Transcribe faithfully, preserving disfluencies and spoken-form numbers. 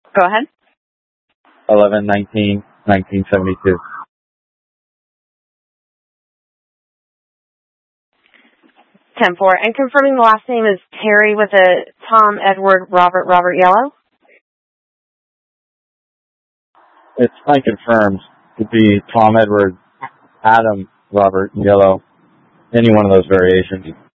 Go ahead. eleven nineteen nineteen seventy-two. ten four. And confirming the last name is Terry with a Tom, Edward, Robert, Robert, Yellow? It's unconfirmed. It could be Tom, Edward, Adam, Robert, Yellow. Any one of those variations.